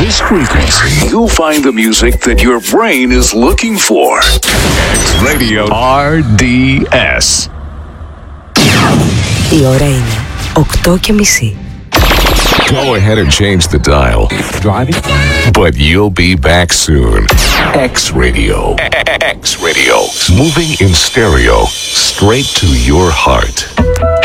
this frequency, you'll find the music that your brain is looking for. X Radio RDS. Η ώρα είναι 8:30. Go ahead and change the dial. Driving? But you'll be back soon. X Radio. X Radio. Moving in stereo straight to your heart.